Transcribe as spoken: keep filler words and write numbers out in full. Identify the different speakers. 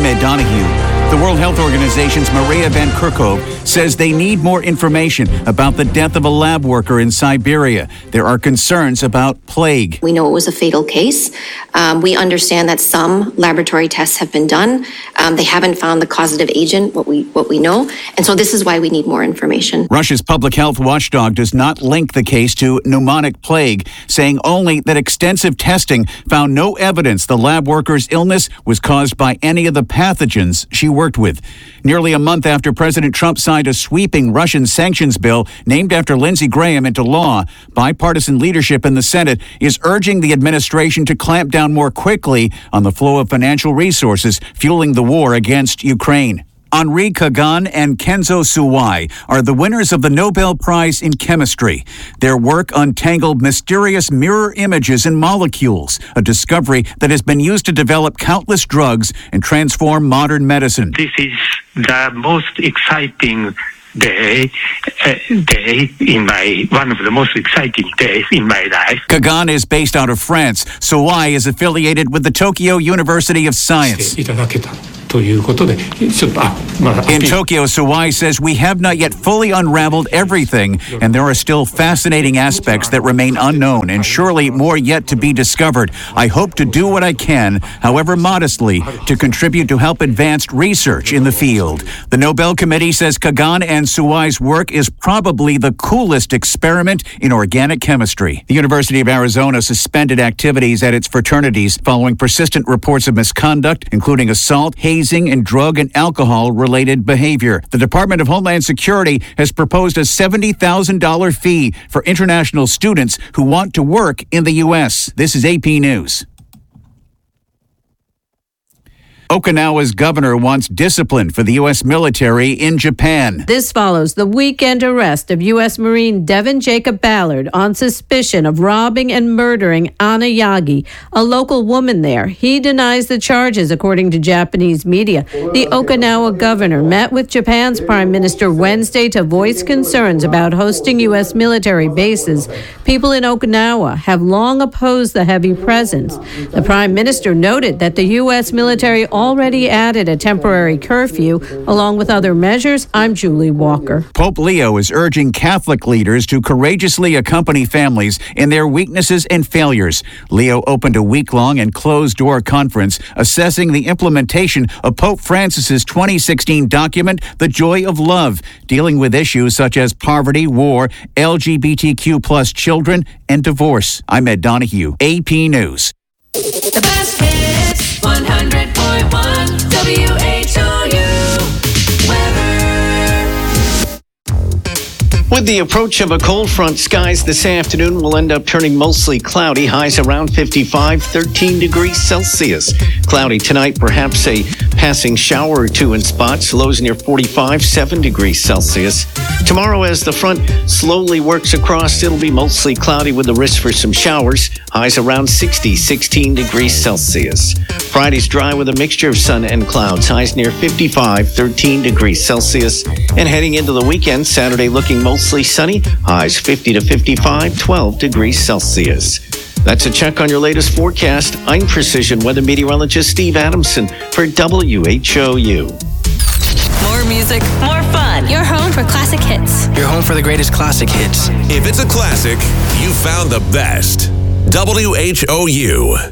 Speaker 1: Ed Donahue. The World Health Organization's Maria Van Kerkhove says they need more information about the death of a lab worker in Siberia. There are concerns about plague.
Speaker 2: We know it was a fatal case. Um, we understand that some laboratory tests have been done. Um, they haven't found the causative agent, what we what we know. And so this is why we need more information.
Speaker 1: Russia's public health watchdog does not link the case to pneumonic plague, saying only that extensive testing found no evidence the lab worker's illness was caused by any of the pathogens she worked with. Nearly a month after President Trump signed a sweeping Russian sanctions bill named after Lindsey Graham into law, bipartisan leadership in the Senate is urging the administration to clamp down more quickly on the flow of financial resources fueling the war against Ukraine. Henri Kagan and Kenzo Suwai are the winners of the Nobel Prize in Chemistry. Their work untangled mysterious mirror images in molecules, a discovery that has been used to develop countless drugs and transform modern medicine.
Speaker 3: This is the most exciting day, uh, day in my, one of the most exciting days in my life.
Speaker 1: Kagan is based out of France. Suwai is affiliated with the Tokyo University of Science. In Tokyo, Suwai says we have not yet fully unraveled everything, and there are still fascinating aspects that remain unknown, and surely more yet to be discovered. I hope to do what I can, however modestly, to contribute to help advance research in the field. The Nobel Committee says Kagan and Suwai's work is probably the coolest experiment in organic chemistry. The University of Arizona suspended activities at its fraternities following persistent reports of misconduct, including assault, hazing, and drug and alcohol-related behavior. The Department of Homeland Security has proposed a seventy thousand dollars fee for international students who want to work in the U S. This is A P News. Okinawa's governor wants discipline for the U S military in Japan.
Speaker 4: This follows the weekend arrest of U S Marine Devin Jacob Ballard on suspicion of robbing and murdering Anna Yagi, a local woman there. He denies the charges, according to Japanese media. The Okinawa governor met with Japan's prime minister Wednesday to voice concerns about hosting U S military bases. People in Okinawa have long opposed the heavy presence. The prime minister noted that the U S military already added a temporary curfew, along with other measures. I'm Julie Walker.
Speaker 1: Pope Leo is urging Catholic leaders to courageously accompany families in their weaknesses and failures. Leo opened a week-long and closed-door conference assessing the implementation of Pope Francis's twenty sixteen document, The Joy of Love, dealing with issues such as poverty, war, L G B T Q plus children, and divorce. I'm Ed Donahue, A P News.
Speaker 5: The best hits, one hundred point one W H O U weather.
Speaker 6: With the approach of a cold front, skies this afternoon will end up turning mostly cloudy. Highs around fifty-five, thirteen degrees Celsius. Cloudy tonight, perhaps a passing shower or two in spots. Lows near forty-five, seven degrees Celsius. Tomorrow, as the front slowly works across, it'll be mostly cloudy with the risk for some showers. Highs around sixty, sixteen degrees Celsius. Friday's dry with a mixture of sun and clouds. Highs near fifty-five, thirteen degrees Celsius. And heading into the weekend, Saturday looking mostly sunny. Highs fifty to fifty-five, twelve degrees Celsius. That's a check on your latest forecast. I'm Precision Weather Meteorologist Steve Adamson for W H O U.
Speaker 5: More music, more fun.
Speaker 7: Your home for classic hits.
Speaker 8: Your home for the greatest classic hits.
Speaker 9: If it's a classic, you found the best. W H O U.